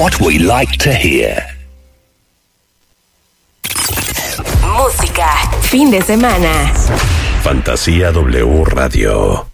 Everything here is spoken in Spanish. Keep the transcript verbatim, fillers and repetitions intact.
what we like to hear. Música, fin de semana. Fantasía W Radio.